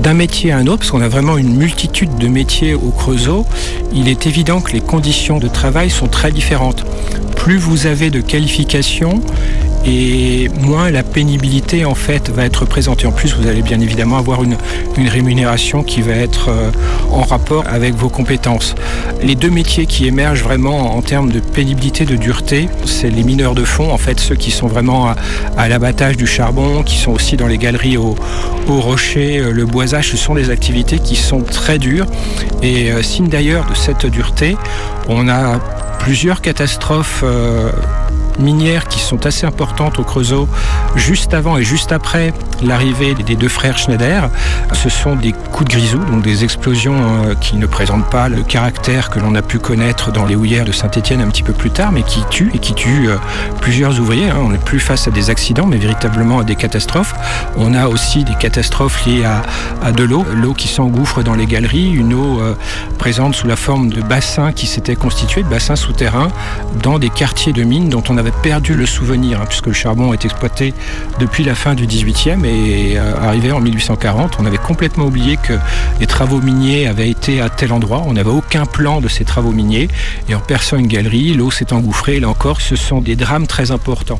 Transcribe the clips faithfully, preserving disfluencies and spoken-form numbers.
d'un métier à un autre, parce qu'on a vraiment une multitude de métiers au Creusot, il est évident que les conditions de travail sont très différentes. Plus vous avez de qualifications, et moins la pénibilité en fait va être présentée. En plus, vous allez bien évidemment avoir une, une rémunération qui va être euh, en rapport avec vos compétences. Les deux métiers qui émergent vraiment en termes de pénibilité, de dureté, c'est les mineurs de fond, en fait, ceux qui sont vraiment à, à l'abattage du charbon, qui sont aussi dans les galeries au, au rocher, le boisage. Ce sont des activités qui sont très dures. Et euh, signe d'ailleurs de cette dureté, on a plusieurs catastrophes euh, minières qui sont assez importantes au Creusot, juste avant et juste après l'arrivée des deux frères Schneider. Ce sont des coups de grisou, donc des explosions qui ne présentent pas le caractère que l'on a pu connaître dans les houillères de Saint-Étienne un petit peu plus tard, mais qui tuent et qui tuent plusieurs ouvriers. On n'est plus face à des accidents, mais véritablement à des catastrophes. On a aussi des catastrophes liées à, à de l'eau, l'eau qui s'engouffre dans les galeries, une eau euh, présente sous la forme de bassins qui s'étaient constitués, de bassins souterrains, dans des quartiers de mines dont on avait perdu le souvenir, hein, puisque le charbon est exploité depuis la fin du dix-huitième et euh, arrivé en mille huit cent quarante. On avait complètement oublié que les travaux miniers avaient été à tel endroit. On n'avait aucun plan de ces travaux miniers. Et en perçant une galerie, l'eau s'est engouffrée. Là encore, ce sont des drames très importants.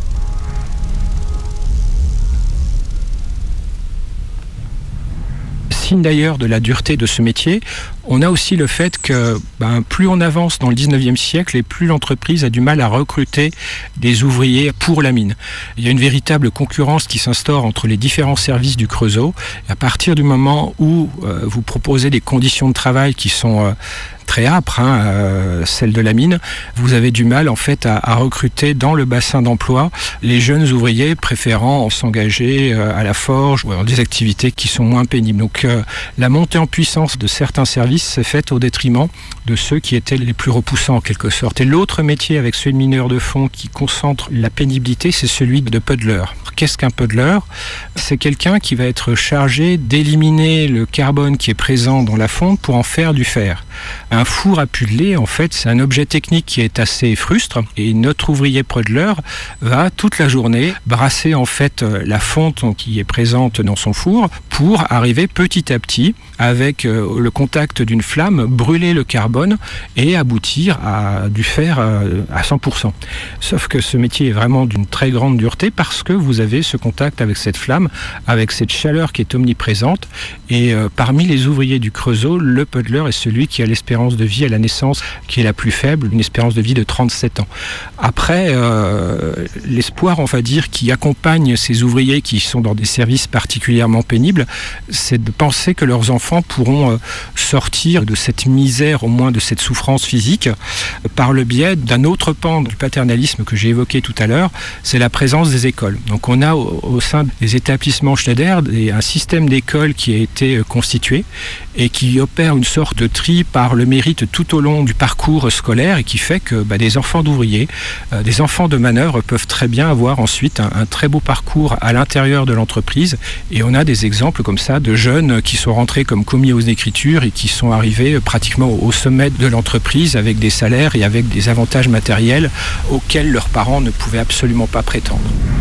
Signe d'ailleurs de la dureté de ce métier, on a aussi le fait que ben, plus on avance dans le dix-neuvième siècle et plus l'entreprise a du mal à recruter des ouvriers pour la mine. Il y a une véritable concurrence qui s'instaure entre les différents services du Creusot. Et à partir du moment où euh, vous proposez des conditions de travail qui sont euh, très âpres, hein, euh, celles de la mine, vous avez du mal en fait à, à recruter dans le bassin d'emploi les jeunes ouvriers préférant s'engager euh, à la forge ou dans des activités qui sont moins pénibles. Donc euh, la montée en puissance de certains services s'est faite au détriment de ceux qui étaient les plus repoussants en quelque sorte. Et l'autre métier avec celui de mineur de fond qui concentre la pénibilité, c'est celui de puddler. Qu'est-ce qu'un puddler ? C'est quelqu'un qui va être chargé d'éliminer le carbone qui est présent dans la fonte pour en faire du fer. Un four à puddler, en fait, c'est un objet technique qui est assez frustre et notre ouvrier puddler va toute la journée brasser en fait la fonte qui est présente dans son four pour arriver petit à petit, avec le contact d'une flamme, brûler le carbone et aboutir à du fer à cent pour cent. Sauf que ce métier est vraiment d'une très grande dureté parce que vous avez ce contact avec cette flamme, avec cette chaleur qui est omniprésente. Et euh, parmi les ouvriers du Creusot, le puddler est celui qui a l'espérance de vie à la naissance qui est la plus faible, une espérance de vie de trente-sept ans. Après, euh, l'espoir, on va dire, qui accompagne ces ouvriers qui sont dans des services particulièrement pénibles, c'est de penser que leurs enfants pourront euh, sortir de cette misère, au moins de cette souffrance physique, euh, par le biais d'un autre pan du paternalisme que j'ai évoqué tout à l'heure, c'est la présence des écoles. Donc on a au, au sein des établissements Schneider des, un système d'écoles qui a été euh, constitué et qui opère une sorte de tri par le mérite tout au long du parcours scolaire et qui fait que bah, des enfants d'ouvriers, euh, des enfants de manœuvre peuvent très bien avoir ensuite un, un très beau parcours à l'intérieur de l'entreprise. Et on a des exemples comme ça de jeunes qui sont rentrés comme commis aux écritures et qui sont arrivés pratiquement au sommet de l'entreprise avec des salaires et avec des avantages matériels auxquels leurs parents ne pouvaient absolument pas prétendre.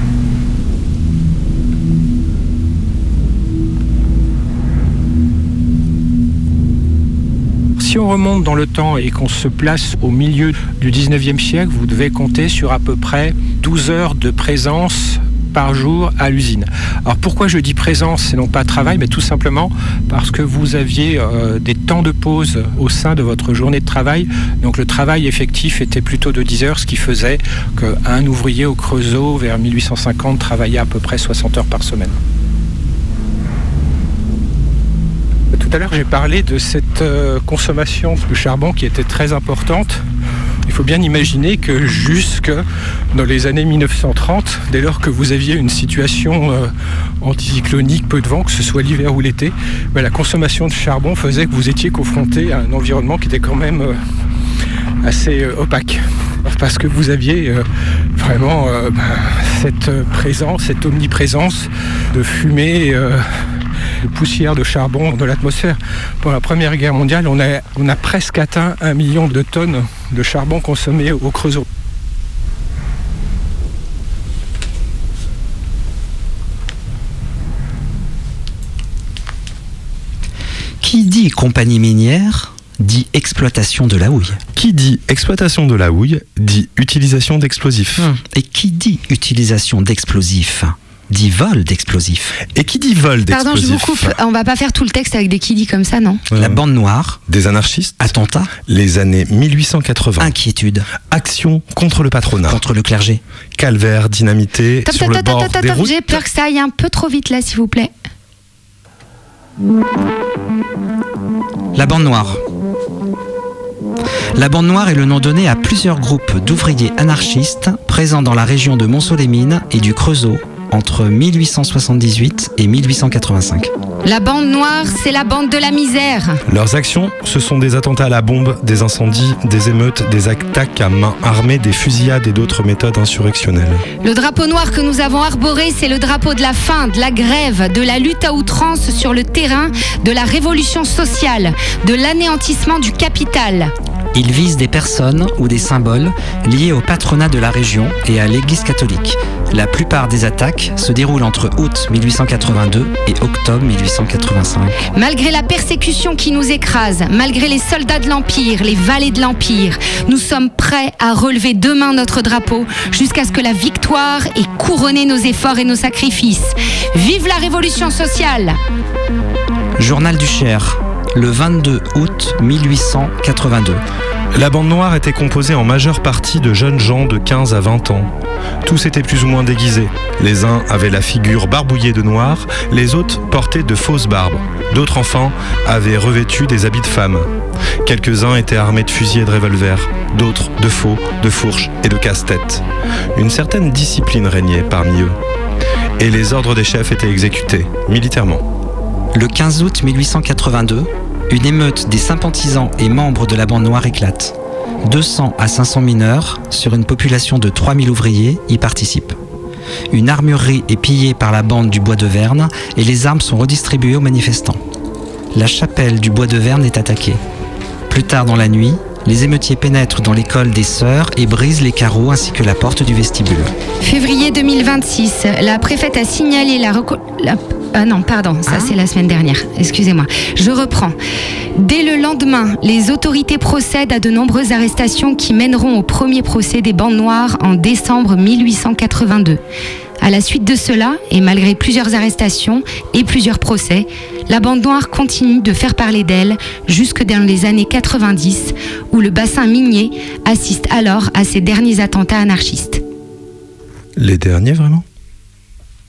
Si on remonte dans le temps et qu'on se place au milieu du dix-neuvième siècle, vous devez compter sur à peu près douze heures de présence par jour à l'usine. Alors pourquoi je dis présence et non pas travail? Mais tout simplement parce que vous aviez euh, des temps de pause au sein de votre journée de travail. Donc le travail effectif était plutôt de dix heures, ce qui faisait qu'un ouvrier au Creusot vers mille huit cent cinquante travaillait à peu près soixante heures par semaine. Tout à l'heure, j'ai parlé de cette euh, consommation de charbon qui était très importante. Il faut bien imaginer que jusque dans les années mille neuf cent trente, dès lors que vous aviez une situation euh, anticyclonique, peu de vent, que ce soit l'hiver ou l'été, ben, la consommation de charbon faisait que vous étiez confronté à un environnement qui était quand même euh, assez euh, opaque. Parce que vous aviez euh, vraiment euh, ben, cette présence, cette omniprésence de fumée, euh, de poussière de charbon dans l'atmosphère. Pendant la Première Guerre mondiale, on a, on a presque atteint un million de tonnes de charbon consommé au Creusot. Qui dit compagnie minière dit exploitation de la houille. Qui dit exploitation de la houille dit utilisation d'explosifs. Hum. Et qui dit utilisation d'explosifs dit vol d'explosifs. Et qui dit vol d'explosifs? Pardon, je vous coupe. On va pas faire tout le texte avec des qui dit comme ça, non? Euh, La bande noire. Des anarchistes. Attentat. Les années mille huit cent quatre-vingts. Inquiétude. Action contre le patronat. Contre le clergé. Calvaire dynamité Top, sur top, le top, bord top, top, des top. routes. J'ai peur que ça aille un peu trop vite là, s'il vous plaît. La bande noire. La bande noire est le nom donné à plusieurs groupes d'ouvriers anarchistes présents dans la région de Montceau-les-Mines et du Creusot entre mille huit cent soixante-dix-huit et mille huit cent quatre-vingt-cinq. La bande noire, c'est la bande de la misère. Leurs actions, ce sont des attentats à la bombe, des incendies, des émeutes, des attaques à main armée, des fusillades et d'autres méthodes insurrectionnelles. Le drapeau noir que nous avons arboré, c'est le drapeau de la faim, de la grève, de la lutte à outrance sur le terrain, de la révolution sociale, de l'anéantissement du capital. Il vise des personnes ou des symboles liés au patronat de la région et à l'Église catholique. La plupart des attaques se déroulent entre août mille huit cent quatre-vingt-deux et octobre mille huit cent quatre-vingt-cinq. Malgré la persécution qui nous écrase, malgré les soldats de l'Empire, les valets de l'Empire, nous sommes prêts à relever demain notre drapeau jusqu'à ce que la victoire ait couronné nos efforts et nos sacrifices. Vive la révolution sociale! Journal du Cher, le vingt-deux août mille huit cent quatre-vingt-deux. La bande noire était composée en majeure partie de jeunes gens de quinze à vingt ans. Tous étaient plus ou moins déguisés. Les uns avaient la figure barbouillée de noir, les autres portaient de fausses barbes. D'autres enfants avaient revêtu des habits de femmes. Quelques-uns étaient armés de fusils et de revolvers, d'autres de faux, de fourches et de casse-tête. Une certaine discipline régnait parmi eux. Et les ordres des chefs étaient exécutés, militairement. Le quinze août mille huit cent quatre-vingt-deux, une émeute des sympathisants et membres de la bande noire éclate. deux cents à cinq cents mineurs, sur une population de trois mille ouvriers, y participent. Une armurerie est pillée par la bande du Bois de Verne et les armes sont redistribuées aux manifestants. La chapelle du Bois de Verne est attaquée. Plus tard dans la nuit, les émeutiers pénètrent dans l'école des Sœurs et brisent les carreaux ainsi que la porte du vestibule. Février deux mille vingt-six, la préfète a signalé la... reco- la... Ah non, pardon, ça Hein c'est la semaine dernière, excusez-moi. Je reprends. Dès le lendemain, les autorités procèdent à de nombreuses arrestations qui mèneront au premier procès des bandes noires en décembre mille huit cent quatre-vingt-deux. À la suite de cela, et malgré plusieurs arrestations et plusieurs procès, la bande noire continue de faire parler d'elle jusque dans les années quatre-vingt-dix, où le bassin minier assiste alors à ses derniers attentats anarchistes. Les derniers, vraiment ?